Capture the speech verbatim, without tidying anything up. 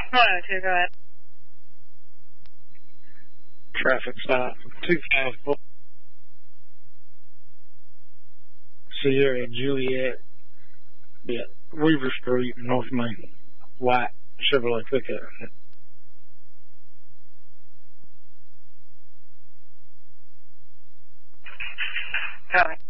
one oh two, go ahead. Traffic stop, two five four. Sierra Juliet. Yeah, Weaver Street, North Main. White Chevrolet pickup. Go ahead.